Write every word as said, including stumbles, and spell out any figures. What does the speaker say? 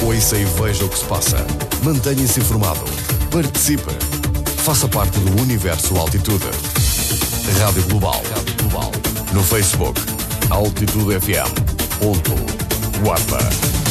Ouça e veja o que se passa. Mantenha-se informado. Participe. Faça parte do universo Altitude. Rádio Global. Rádio Global. No Facebook, Altitude F M. Ponto. Guarda.